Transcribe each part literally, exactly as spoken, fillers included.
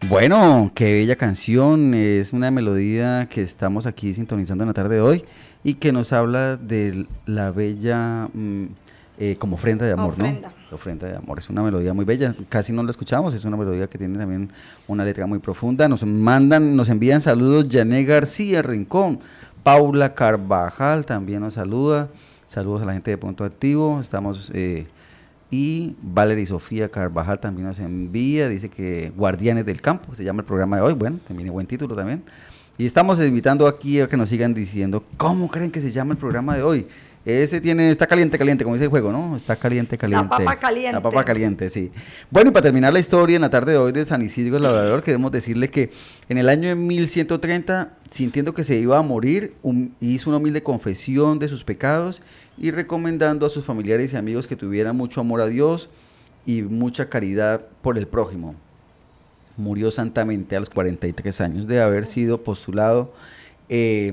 Bueno, qué bella canción, es una melodía que estamos aquí sintonizando en la tarde de hoy y que nos habla de la bella, mm, eh, como ofrenda de amor, Ofrenda. ¿no? La ofrenda de amor, es una melodía muy bella, casi no la escuchamos, es una melodía que tiene también una letra muy profunda. Nos mandan, nos envían saludos Yané García Rincón, Paula Carvajal también nos saluda, saludos a la gente de Punto Activo, estamos... Eh, y Valerie Sofía Carvajal también nos envía, dice que Guardianes del Campo, se llama el programa de hoy, bueno, tiene buen título también. Y estamos invitando aquí a que nos sigan diciendo, ¿cómo creen que se llama el programa de hoy? Ese tiene, está caliente, caliente, como dice el juego, ¿no? Está caliente, caliente. La papa caliente. La papa caliente, sí. Bueno, y para terminar la historia en la tarde de hoy de San Isidro el Labrador, queremos decirle que en el año de mil ciento treinta, sintiendo que se iba a morir, un, hizo una humilde confesión de sus pecados y recomendando a sus familiares y amigos que tuvieran mucho amor a Dios y mucha caridad por el prójimo. Murió santamente a los cuarenta y tres años de haber sido postulado. Eh,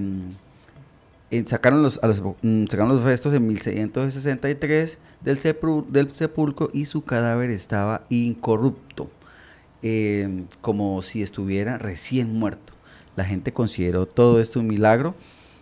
en, sacaron, los, a los, mm, sacaron los restos en mil seiscientos sesenta y tres del, sepul, del sepulcro y su cadáver estaba incorrupto, eh, como si estuviera recién muerto. La gente consideró todo esto un milagro.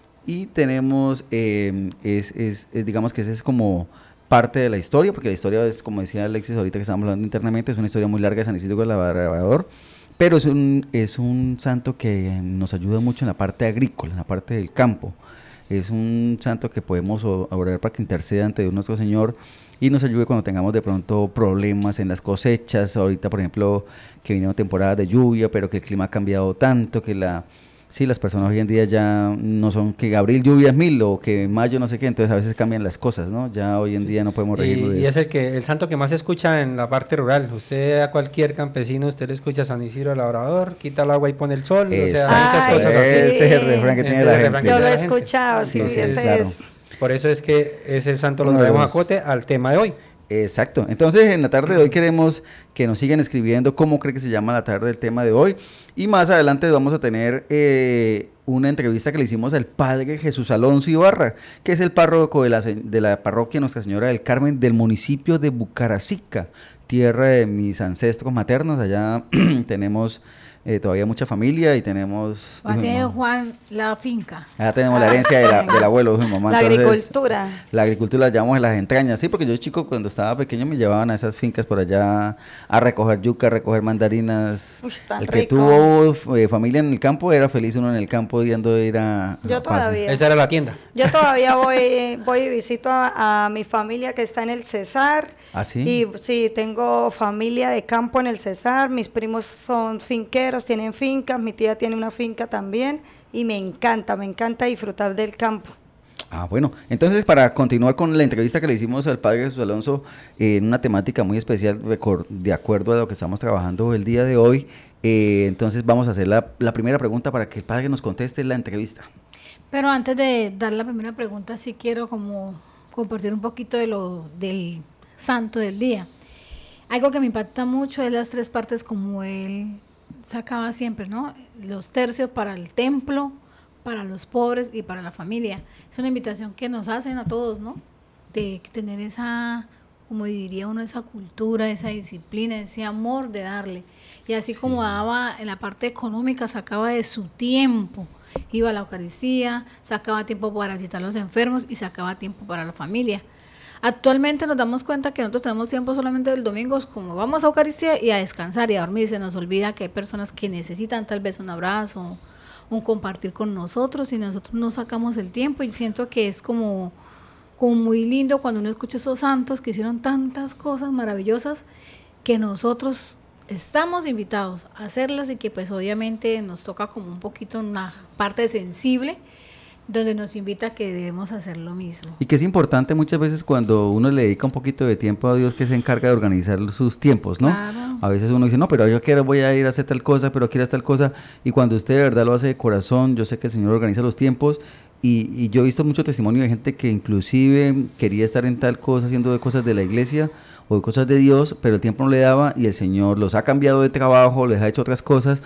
Y tenemos, eh, es, es, es, digamos que ese es como parte de la historia, porque la historia es, como decía Alexis ahorita que estábamos hablando internamente, es una historia muy larga de San Isidro del Labrador, pero es un, es un santo que nos ayuda mucho en la parte agrícola, en la parte del campo. Es un santo que podemos orar para que interceda ante Dios nuestro Señor y nos ayude cuando tengamos de pronto problemas en las cosechas. Ahorita, por ejemplo, que vinieron temporadas de lluvia, pero que el clima ha cambiado tanto, que la... Sí, las personas hoy en día ya no son que abril lluvias mil o que mayo no sé qué, entonces a veces cambian las cosas, ¿no? Ya hoy en sí. día no podemos regirnos de y eso. Y es el, que, el santo que más se escucha en la parte rural. Usted a cualquier campesino, usted le escucha San Isidro Labrador, quita el agua y pone el sol, Exacto. o sea, muchas Ay, cosas así. Ese es el refrán que tiene la gente. Yo lo he escuchado, sí, sí, ese claro. es. Por eso es que ese santo lo Uno traemos los... a cote al tema de hoy. Exacto, entonces en la tarde de hoy queremos que nos sigan escribiendo cómo cree que se llama la tarde del tema de hoy y más adelante vamos a tener eh, una entrevista que le hicimos al padre Jesús Alonso Ibarra, que es el párroco de la, de la parroquia Nuestra Señora del Carmen del municipio de Bucaracica, tierra de mis ancestros maternos. Allá tenemos eh, todavía mucha familia y tenemos... Tiene no, Juan la finca. Allá tenemos la herencia de la, del abuelo de mi mamá. La entonces, agricultura. La agricultura la llamamos en las entrañas, sí, porque yo chico cuando estaba pequeño me llevaban a esas fincas por allá a recoger yuca, a recoger mandarinas. Uy, tan el que rico. tuvo eh, familia en el campo era feliz uno en el campo yendo a ir a... Yo a todavía. Esa era la tienda. Yo todavía voy, voy y visito a, a mi familia que está en el Cesar. ¿Ah, sí? Y sí, tengo familia de campo en el Cesar, mis primos son finqueros, tienen fincas, mi tía tiene una finca también y me encanta, me encanta disfrutar del campo. Ah, bueno, entonces para continuar con la entrevista que le hicimos al padre Jesús Alonso eh, en una temática muy especial, de acuerdo a lo que estamos trabajando el día de hoy, eh, entonces vamos a hacer la, la primera pregunta para que el padre nos conteste la entrevista. Pero antes de dar la primera pregunta, sí quiero como compartir un poquito de lo del santo del día. Algo que me impacta mucho es las tres partes como él sacaba siempre, ¿no? Los tercios para el templo, para los pobres y para la familia. Es una invitación que nos hacen a todos, ¿no? De tener esa, como diría uno, esa cultura, esa disciplina, ese amor de darle. Y así sí. como daba en la parte económica, sacaba de su tiempo, iba a la Eucaristía, sacaba tiempo para visitar a los enfermos y sacaba tiempo para la familia. Actualmente nos damos cuenta que nosotros tenemos tiempo solamente del domingo, como vamos a Eucaristía y a descansar y a dormir. Se nos olvida que hay personas que necesitan tal vez un abrazo, un compartir con nosotros y nosotros no sacamos el tiempo. Y siento que es como, como muy lindo cuando uno escucha esos santos que hicieron tantas cosas maravillosas que nosotros estamos invitados a hacerlas y que pues obviamente nos toca como un poquito una parte sensible donde nos invita a que debemos hacer lo mismo. Y que es importante muchas veces cuando uno le dedica un poquito de tiempo a Dios que se encarga de organizar sus tiempos, ¿no? Claro. A veces uno dice, no, pero yo quiero, voy a ir a hacer tal cosa, pero quiero hacer tal cosa, y cuando usted de verdad lo hace de corazón, yo sé que el Señor organiza los tiempos, y, y yo he visto mucho testimonio de gente que inclusive quería estar en tal cosa, haciendo de cosas de la iglesia, o de cosas de Dios, pero el tiempo no le daba, y el Señor los ha cambiado de trabajo, les ha hecho otras cosas,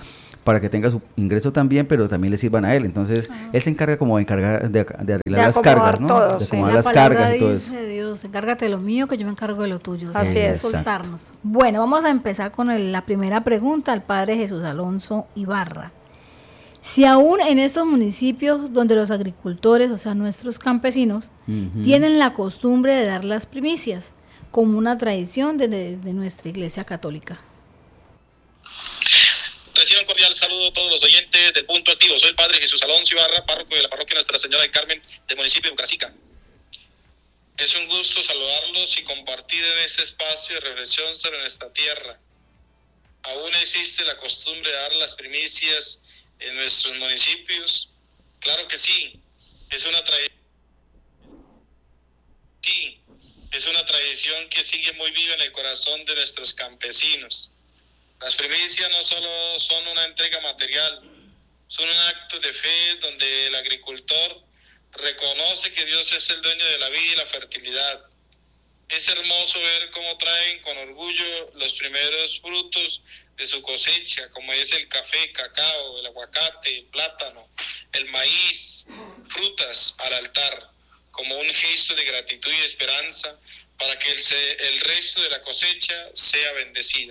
para que tenga su ingreso también, pero también le sirvan a él. Entonces, uh-huh. él se encarga como de encargar de, de arreglar de las cargas, ¿no? Todo, de sí. acomodar las cargas y todo eso. Dios, encárgate de lo mío, que yo me encargo de lo tuyo. Así sí, es. Soltarnos. Bueno, vamos a empezar con el, la primera pregunta al padre Jesús Alonso Ibarra. Si aún en estos municipios donde los agricultores, o sea, nuestros campesinos, uh-huh. tienen la costumbre de dar las primicias, como una tradición de, de, de nuestra Iglesia Católica. Reciban un cordial saludo a todos los oyentes del Punto Activo. Soy el padre Jesús Alonso Ibarra, párroco de la parroquia Nuestra Señora del Carmen del municipio de Bucasica. Es un gusto saludarlos y compartir en este espacio de reflexión sobre nuestra tierra. ¿Aún existe la costumbre de dar las primicias en nuestros municipios? Claro que sí, es una tradición. Sí, es una tradición que sigue muy viva en el corazón de nuestros campesinos. Las primicias no solo son una entrega material, son un acto de fe donde el agricultor reconoce que Dios es el dueño de la vida y la fertilidad. Es hermoso ver cómo traen con orgullo los primeros frutos de su cosecha, como es el café, cacao, el aguacate, el plátano, el maíz, frutas al altar, como un gesto de gratitud y esperanza para que el, el resto de la cosecha sea bendecida.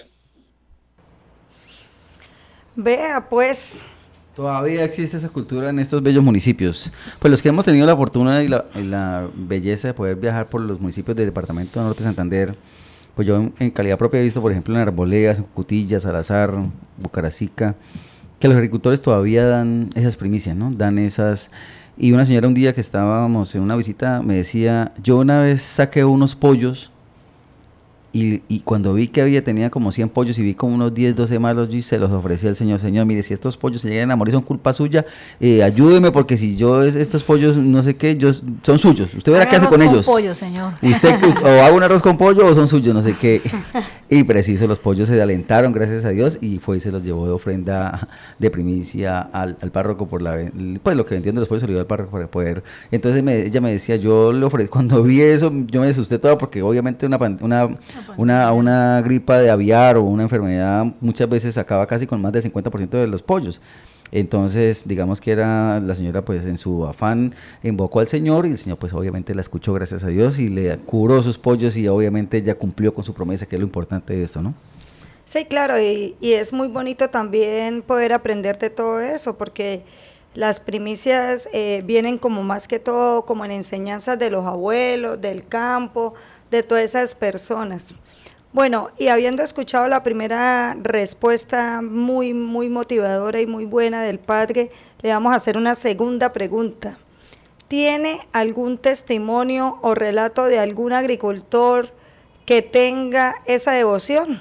Vea, pues. Todavía existe esa cultura en estos bellos municipios. Pues los que hemos tenido la fortuna y la, y la belleza de poder viajar por los municipios del departamento de Norte de Santander, pues yo en, en calidad propia he visto, por ejemplo, en Arboledas, en Cucutillas, Salazar, Bucaracica, que los agricultores todavía dan esas primicias, ¿no? Dan esas... Y una señora un día que estábamos en una visita me decía, yo una vez saqué unos pollos y, y cuando vi que había, tenía como cien pollos y vi como unos diez, doce malos, y se los ofrecí al señor, señor, mire, si estos pollos se llegan a morir son culpa suya, eh, ayúdeme porque si yo es, estos pollos, no sé qué, yo, son suyos, usted verá qué hace con ellos. Pollo, señor. Usted, o hago un arroz con pollo o son suyos, no sé qué. Y preciso, los pollos se alentaron, gracias a Dios, y fue y se los llevó de ofrenda de primicia al, al párroco por la, pues lo que vendían de los pollos se lo dio al párroco para poder. Entonces me, ella me decía, yo le ofrecí, cuando vi eso, yo me asusté toda porque obviamente una, una, una, una gripa de aviar o una enfermedad muchas veces acaba casi con más del cincuenta por ciento de los pollos. Entonces, digamos que era la señora, pues en su afán invocó al Señor y el Señor pues obviamente la escuchó, gracias a Dios, y le curó sus pollos y obviamente ella cumplió con su promesa, que es lo importante de esto, ¿no? Sí, claro, y, y es muy bonito también poder aprender de todo eso, porque las primicias eh, vienen como más que todo como en enseñanzas de los abuelos, del campo, de todas esas personas. Bueno, y habiendo escuchado la primera respuesta muy, muy motivadora y muy buena del padre, le vamos a hacer una segunda pregunta. ¿Tiene algún testimonio o relato de algún agricultor que tenga esa devoción?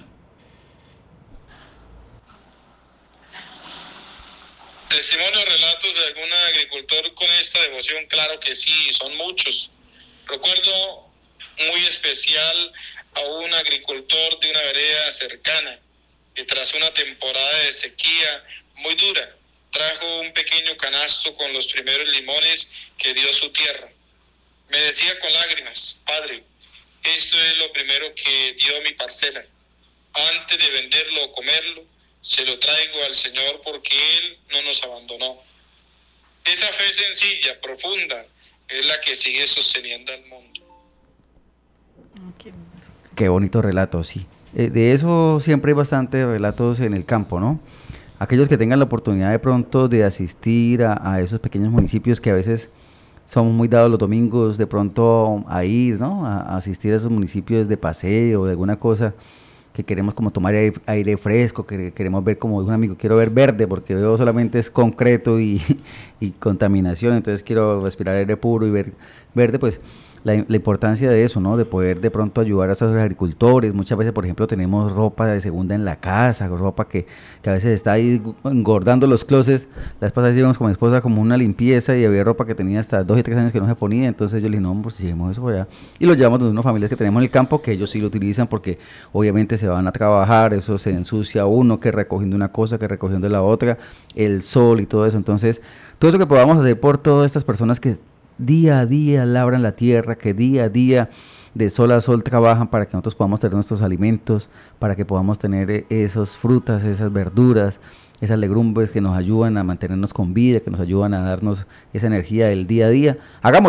Testimonio o relatos de algún agricultor con esta devoción, claro que sí, son muchos. Recuerdo muy especial a un agricultor de una vereda cercana, que tras una temporada de sequía muy dura, trajo un pequeño canasto con los primeros limones que dio su tierra. Me decía con lágrimas, padre, esto es lo primero que dio mi parcela. Antes de venderlo o comerlo, se lo traigo al Señor porque Él no nos abandonó. Esa fe sencilla, profunda, es la que sigue sosteniendo al mundo. Okay. Qué bonito relato, sí. Eh, de eso siempre hay bastantes relatos en el campo, ¿no? Aquellos que tengan la oportunidad de pronto de asistir a, a esos pequeños municipios que a veces somos muy dados los domingos de pronto a ir, ¿no? A, a asistir a esos municipios de paseo o de alguna cosa que queremos como tomar aire, aire fresco, que queremos ver, como dijo un amigo, quiero ver verde porque veo solamente es concreto y, y contaminación, entonces quiero respirar aire puro y ver verde, pues la, la importancia de eso, ¿no? De poder de pronto ayudar a esos agricultores. Muchas veces, por ejemplo, tenemos ropa de segunda en la casa, ropa que, que a veces está ahí engordando los closets. La vez pasada hicimos con mi esposa como una limpieza y había ropa que tenía hasta dos y tres años que no se ponía, entonces yo le dije, no, pues llevemos eso allá. Y lo llevamos de unas familias que tenemos en el campo, que ellos sí lo utilizan porque obviamente se van a trabajar, eso se ensucia uno, que recogiendo una cosa, que recogiendo la otra, el sol y todo eso. Entonces, todo eso que podamos hacer por todas estas personas que día a día labran la tierra, que día a día de sol a sol trabajan para que nosotros podamos tener nuestros alimentos, para que podamos tener eh, esas frutas, esas verduras, esas legumbres que nos ayudan a mantenernos con vida, que nos ayudan a darnos esa energía del día a día. Hagamos